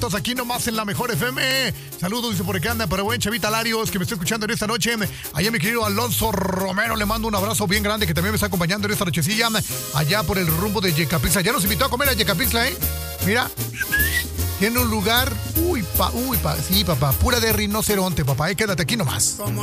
bienvenidos aquí nomás en la Mejor FM. Saludos, dice por acá anda, pero buen Chavita Larios, que me está escuchando en esta noche. Allá mi querido Alonso Romero, le mando un abrazo bien grande, que también me está acompañando en esta nochecilla, allá por el rumbo de Yecapixtla. Ya nos invitó a comer a Yecapixtla, Mira, tiene un lugar, sí, papá, pura de rinoceronte, papá, quédate aquí nomás.